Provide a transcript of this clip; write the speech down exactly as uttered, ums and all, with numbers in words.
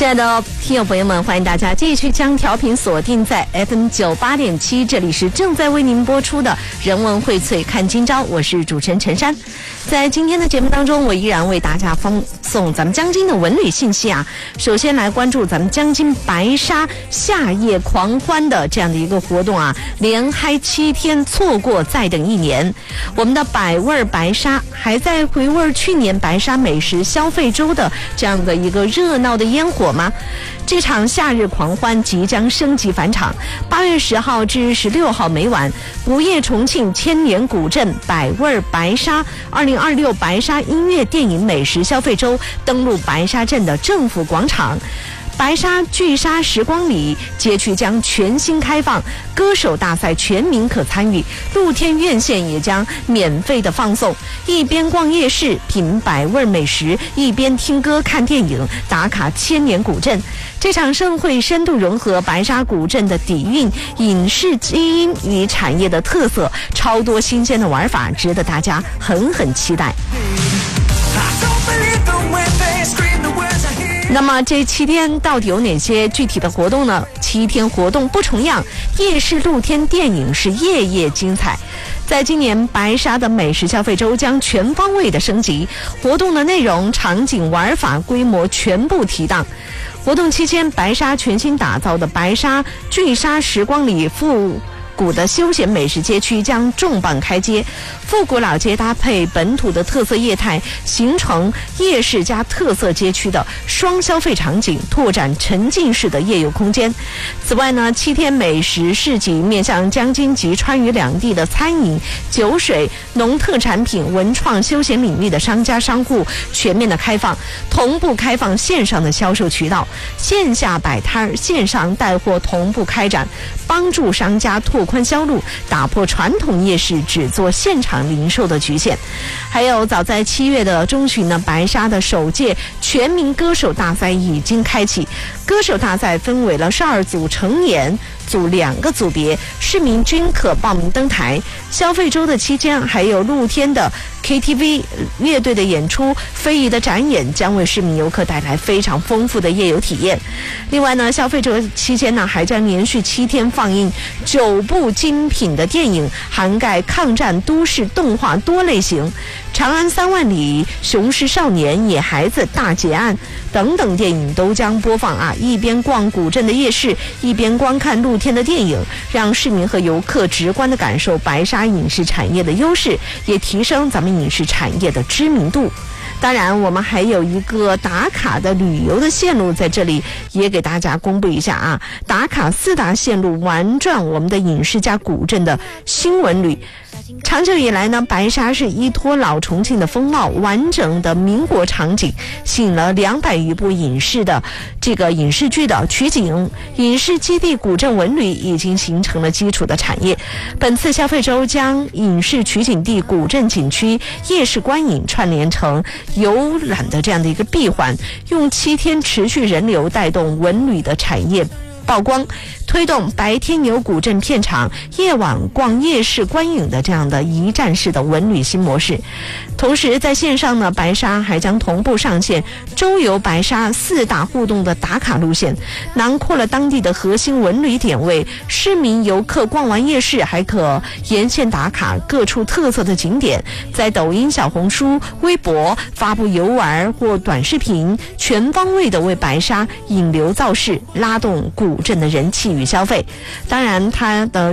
亲爱的听友朋友们，欢迎大家继续将调频锁定在 F M 九八点七，这里是正在为您播出的人文荟萃看今朝，我是主持人陈珊。在今天的节目当中，我依然为大家放送咱们江津的文旅信息啊。首先来关注咱们江津白沙夏夜狂欢的这样的一个活动啊，连嗨七天，错过再等一年。我们的百味白沙还在回味去年白沙美食消费周的这样的一个热闹的烟火吗？这场夏日狂欢即将升级返场，八月十号至十六号每晚，午夜重庆千年古镇百味白沙二零二六白沙音乐电影美食消费周登陆白沙镇的政府广场。白沙聚沙时光里街区将全新开放，歌手大赛全民可参与，露天院线也将免费的放送，一边逛夜市品百味美食，一边听歌看电影，打卡千年古镇。这场盛会深度融合白沙古镇的底蕴、影视基因与产业的特色，超多新鲜的玩法，值得大家狠狠期待。那么这七天到底有哪些具体的活动呢？七天活动不重样，夜市露天电影是夜夜精彩。在今年白沙的美食消费周将全方位的升级，活动的内容、场景、玩法、规模全部提档。活动期间，白沙全新打造的白沙聚沙时光里复古的休闲美食街区将重磅开街，复古老街搭配本土的特色业态，形成夜市加特色街区的双消费场景，拓展沉浸式的夜游空间。此外呢，七天美食市集面向江津及川渝两地的餐饮、酒水、农特产品、文创休闲领域的商家商户全面的开放，同步开放线上的销售渠道，线下摆摊、线上带货同步开展，帮助商家拓宽销路，打破传统夜市只做现场零售的局限。还有早在七月的中旬呢，白沙的首届全民歌手大赛已经开启。歌手大赛分为了十二组成年组两个组别，市民均可报名登台。消费周的期间还有露天的 K T V、 乐队的演出、非遗的展演，将为市民游客带来非常丰富的夜游体验。另外呢，消费周期间呢，还将连续七天放映九部精品的电影，涵盖抗战、都市、动画多类型，长安三万里、雄狮少年、野孩子、大劫案等等电影都将播放啊！一边逛古镇的夜市，一边观看露天的电影，让市民和游客直观的感受白沙影视产业的优势，也提升咱们影视产业的知名度。当然我们还有一个打卡的旅游的线路，在这里也给大家公布一下啊！打卡四大线路，玩转我们的影视加古镇的新文旅。长久以来呢，白沙是依托老重庆的风貌，完整的民国场景，吸引了两百余部影视的这个影视剧的取景，影视基地古镇文旅已经形成了基础的产业。本次消费周将影视取景地、古镇景区、夜市观影串联成游览的这样的一个闭环，用七天持续人流带动文旅的产业曝光，推动白天游古镇片场，夜晚逛夜市观影的这样的一站式的文旅新模式。同时在线上呢，白沙还将同步上线周游白沙四大互动的打卡路线，囊括了当地的核心文旅点位，市民游客逛完夜市还可沿线打卡各处特色的景点，在抖音、小红书、微博发布游玩或短视频，全方位的为白沙引流造势，拉动古镇的人气与消费。当然它的